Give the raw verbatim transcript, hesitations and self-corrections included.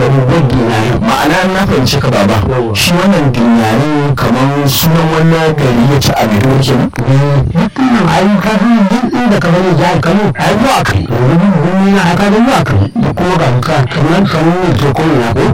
wani gwaggi na ma'ana na fahimci ka baba shi wannan dinyari kamar sunan wannan gari ya ci a Maiduguri kenan ai ka fi duk inda ka bani jihar Kano ai zuwa kai wani na haka da zuwa kai da kuma ga ka kamar kamar ne to kuma na ko